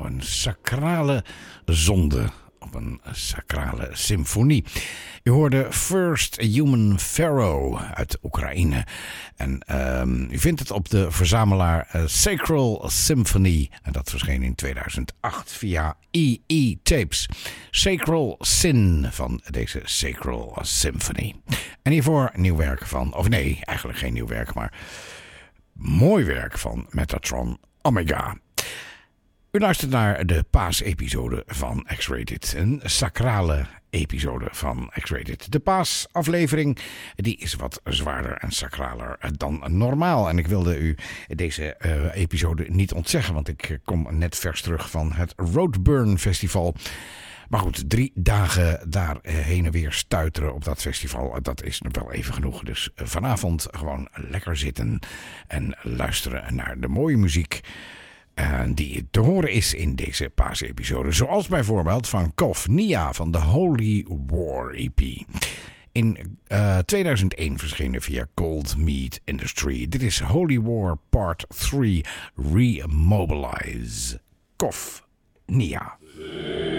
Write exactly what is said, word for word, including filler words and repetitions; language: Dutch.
nou een sacrale zonde op een sacrale symfonie. U hoorde First Human Pharaoh uit Oekraïne. En um, u vindt het op de verzamelaar uh, Sacral Symphony. En dat verscheen in tweeduizend acht via E E Tapes. Sacral Sin van deze Sacral Symphony. En hiervoor nieuw werk van, of nee, eigenlijk geen nieuw werk, maar mooi werk van Metatron Omega. U luistert naar de paasepisode van X-Rated. Een sacrale episode van X-Rated. De paasaflevering die is wat zwaarder en sacraler dan normaal. En ik wilde u deze uh, episode niet ontzeggen, want ik kom net vers terug van het Roadburn Festival. Maar goed, drie dagen daar heen en weer stuiteren op dat festival, dat is nog wel even genoeg. Dus vanavond gewoon lekker zitten en luisteren naar de mooie muziek Uh, die te horen is in deze paasepisode. Zoals bijvoorbeeld van Kof Nia van de Holy War E P. In uh, tweeduizend één verschenen via Cold Meat Industry. Dit is Holy War Part drie Remobilize. Kof Nia.